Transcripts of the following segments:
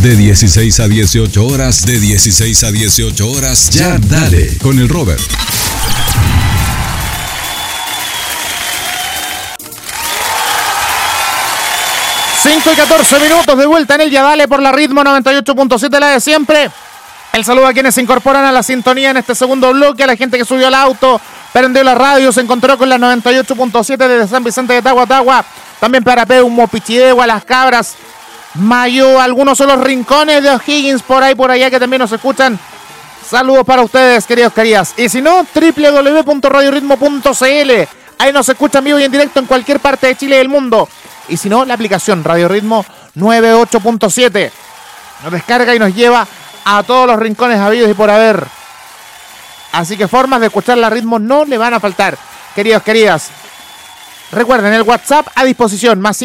De 16 a 18 horas, de 16 a 18 horas, ya dale con el Robert. Cinco y 14 minutos de vuelta en el Ya Dale por la Ritmo 98.7, la de siempre. El saludo a quienes se incorporan a la sintonía en este segundo bloque, a la gente que subió al auto, prendió la radio, se encontró con la 98.7 desde San Vicente de Tagua, también para Peumo, Pichidegua, Las Cabras, Mayo, algunos son los rincones de O'Higgins, por allá que también nos escuchan. Saludos para ustedes, queridos, queridas. Y si no, www.radioritmo.cl, ahí nos escuchan vivo y en directo en cualquier parte de Chile y del mundo. Y si no, la aplicación Radio Ritmo 98.7 nos descarga y nos lleva a todos los rincones habidos y por haber. Así que formas de escuchar la Ritmo no le van a faltar, queridos, queridas. Recuerden, el WhatsApp a disposición, más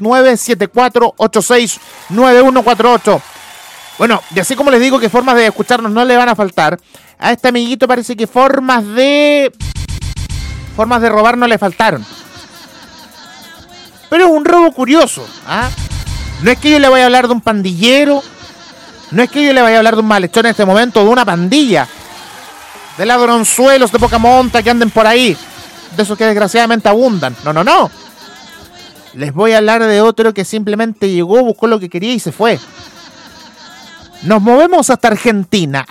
569-7486-9148. Bueno, y así como les digo que formas de escucharnos no le van a faltar, a este amiguito parece que formas de robar no le faltaron. Pero es un robo curioso, ¿ah? No es que yo le vaya a hablar de un pandillero, no es que yo le vaya a hablar de un malhechor en este momento, de una pandilla, de ladronzuelos de poca monta que anden por ahí, de esos que desgraciadamente abundan. No. Les voy a hablar de otro que simplemente llegó, buscó lo que quería y se fue. Nos movemos hasta Argentina.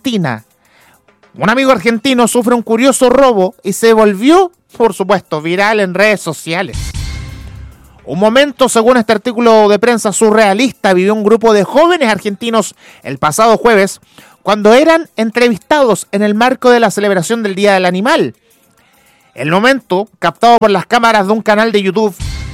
Un amigo argentino sufre un curioso robo y se volvió, por supuesto, viral en redes sociales. Un momento, según este artículo de prensa surrealista, vivió un grupo de jóvenes argentinos el pasado jueves cuando eran entrevistados en el marco de la celebración del Día del Animal. El momento, captado por las cámaras de un canal de YouTube,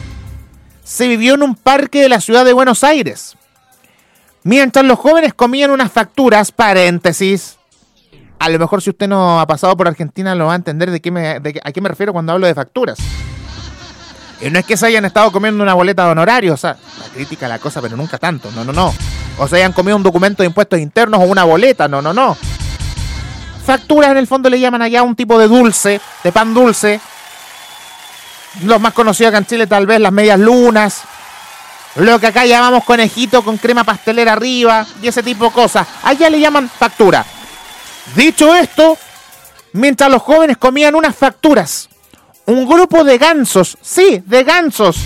se vivió en un parque de la ciudad de Buenos Aires. Mientras los jóvenes comían unas facturas, paréntesis, a lo mejor si usted no ha pasado por Argentina lo va a entender a qué me refiero cuando hablo de facturas. Y no es que se hayan estado comiendo una boleta de honorarios, o sea, la crítica a la cosa, pero nunca tanto, no. O se hayan comido un documento de impuestos internos o una boleta, no. Facturas en el fondo le llaman allá un tipo de dulce, de pan dulce. Los más conocidos acá en Chile tal vez las medias lunas, lo que acá llamamos conejito con crema pastelera arriba y ese tipo de cosas. Allá le llaman factura. Dicho esto, mientras los jóvenes comían unas facturas, un grupo de gansos, sí, de gansos,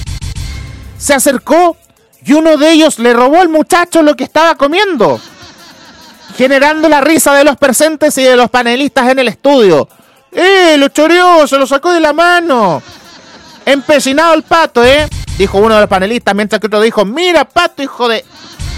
se acercó y uno de ellos le robó al muchacho lo que estaba comiendo, generando la risa de los presentes y de los panelistas en el estudio. Lo choreó, se lo sacó de la mano. Empecinado el pato, dijo uno de los panelistas, mientras que otro dijo, mira, pato, hijo de...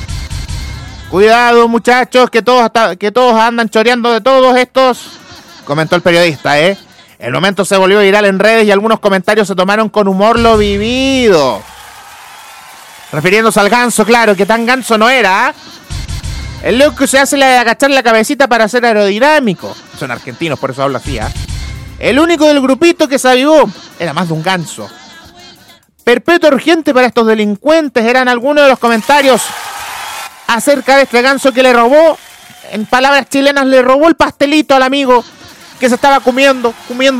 Cuidado, muchachos, que todos andan choreando de todos estos, comentó el periodista, El momento se volvió viral en redes y algunos comentarios se tomaron con humor lo vivido. Refiriéndose al ganso, claro, que tan ganso no era, El loco se hace la de agachar la cabecita para ser aerodinámico. Son argentinos, por eso hablo así, El único del grupito que se avivó era más de un ganso. Perpetua urgente para estos delincuentes eran algunos de los comentarios acerca de este ganso que le robó, en palabras chilenas, le robó el pastelito al amigo que se estaba comiendo,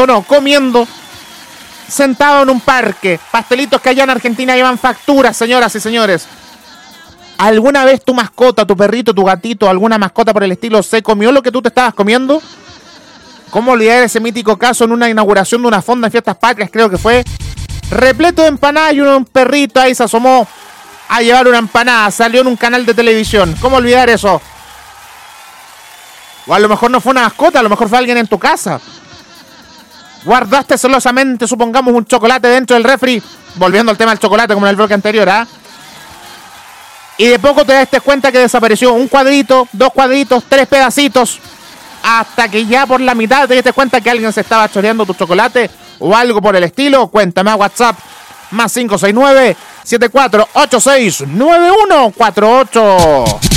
sentado en un parque. Pastelitos que allá en Argentina llevan facturas, señoras y señores. ¿Alguna vez tu mascota, tu perrito, tu gatito, alguna mascota por el estilo se comió lo que tú te estabas comiendo? ¿Cómo olvidar ese mítico caso en una inauguración de una fonda en Fiestas Patrias, creo que fue? Repleto de empanadas y un perrito ahí se asomó a llevar una empanada, salió en un canal de televisión. ¿Cómo olvidar eso? O a lo mejor no fue una mascota, a lo mejor fue alguien en tu casa. Guardaste celosamente, supongamos, un chocolate dentro del refri, volviendo al tema del chocolate como en el bloque anterior, Y de poco te das cuenta que desapareció un cuadrito, 2 cuadritos, 3 pedacitos, hasta que ya por la mitad te diste cuenta que alguien se estaba choreando tu chocolate o algo por el estilo. Cuéntame a WhatsApp, más 569-7486-9148.